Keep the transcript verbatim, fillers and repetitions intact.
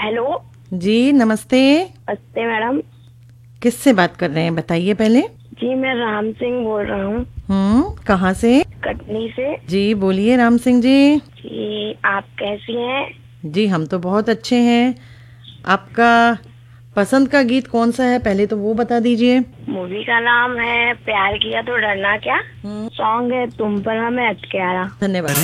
Hello जी नमस्ते। नमस्ते madam. किससे बात कर रहे हैं बताइए पहले। जी मैं राम सिंह बोल रहा हूँ, हम्म कहाँ से? कटनी से। जी बोलिए राम सिंह जी। जी आप कैसी हैं? जी हम तो बहुत अच्छे हैं। आपका पसंद का गीत कौन सा है पहले तो वो बता दीजिए। मूवी का नाम है प्यार किया तो डरना क्या। हम्म सॉन्ग है तुम पर हमें अटके आया। धन्यवाद।